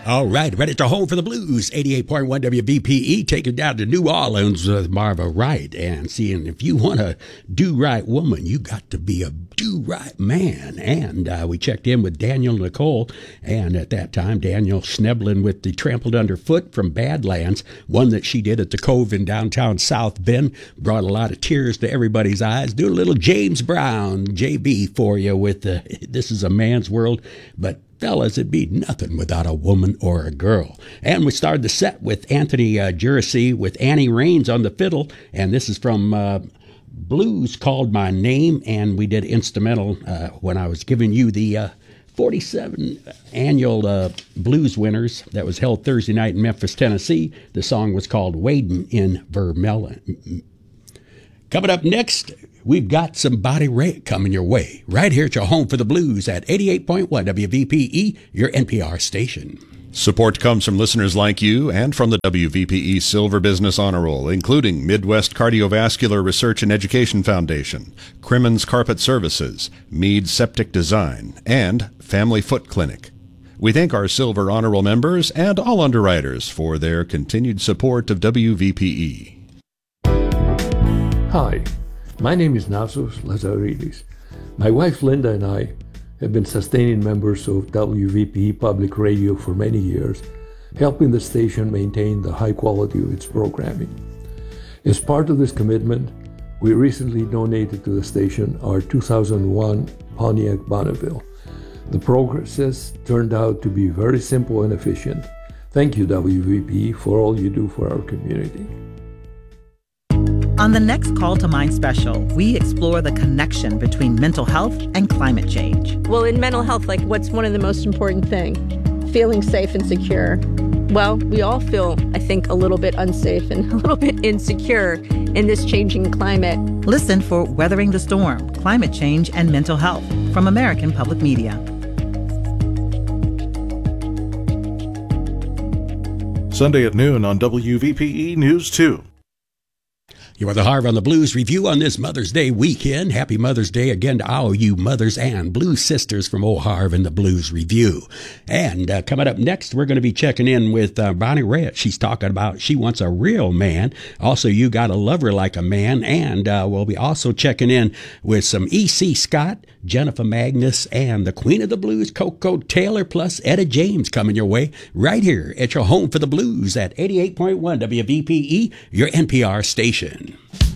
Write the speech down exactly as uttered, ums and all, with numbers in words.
All right, ready to home for the blues. eighty-eight point one W V P E, take it down to New Orleans with Marva Wright. And seeing if you want a do-right woman, you got to be a do-right man. And uh, we checked in with Daniel Nicole. And at that time, Daniel snibbling with the Trampled Underfoot from Badlands, one that she did at the Cove in downtown South Bend, brought a lot of tears to everybody's eyes. Do a little James Brown, J B, for you with uh, This Is a Man's World. But fellas, it'd be nothing without a woman or a girl. And we started the set with Anthony uh, Juracy with Annie Raines on the fiddle. And this is from uh, Blues Called My Name. And we did instrumental uh, when I was giving you the uh, forty-seven annual uh, blues winners that was held Thursday night in Memphis, Tennessee. The song was called Wadin' in Vermellen. Coming up next, we've got some Bonnie Raitt coming your way right here at your home for the blues at eighty-eight point one W V P E, your N P R station. Support comes from listeners like you and from the W V P E Silver Business Honor Roll, including Midwest Cardiovascular Research and Education Foundation, Crimmins Carpet Services, Mead Septic Design, and Family Foot Clinic. We thank our Silver Honor Roll members and all underwriters for their continued support of W V P E. Hi, my name is Nasos Lazaridis. My wife Linda and I have been sustaining members of W V P E Public Radio for many years, helping the station maintain the high quality of its programming. As part of this commitment, we recently donated to the station our two thousand one Pontiac Bonneville. The process turned out to be very simple and efficient. Thank you, W V P E, for all you do for our community. On the next Call to Mind special, we explore the connection between mental health and climate change. Well, in mental health, like what's one of the most important things? Feeling safe and secure. Well, we all feel, I think, a little bit unsafe and a little bit insecure in this changing climate. Listen for Weathering the Storm, Climate Change and Mental Health from American Public Media. Sunday at noon on W V P E News two. You are the Harv on the Blues review on this Mother's Day weekend. Happy Mother's Day again to all you mothers and blues sisters from old Harv and the Blues Review. And uh, coming up next, we're going to be checking in with uh, Bonnie Raitt. She's talking about she wants a real man. Also, you got to love her like a man. And uh, we'll be also checking in with some E C. Scott, Jennifer Magnus, and the Queen of the Blues, Coco Taylor, plus Etta James coming your way right here at your home for the blues at eighty-eight point one W V P E, your N P R station.